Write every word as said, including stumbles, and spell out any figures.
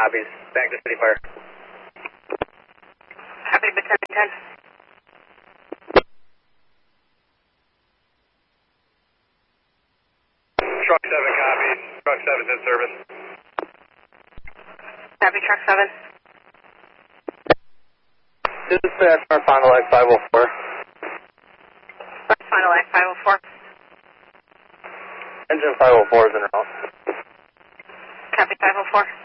copies. Back to City Fire. Copy, Battalion ten. Truck seven copies. Truck seven's in service. Copy, Truck seven. Dispatch, our final leg five oh four. Final leg five oh four. Engine five oh four is in route. Copy, five oh four.